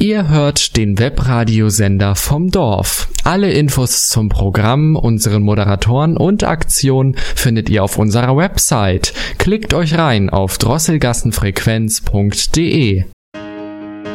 Ihr hört den Webradiosender vom Dorf. Alle Infos zum Programm, unseren Moderatoren und Aktionen findet ihr auf unserer Website. Klickt euch rein auf drosselgassenfrequenz.de.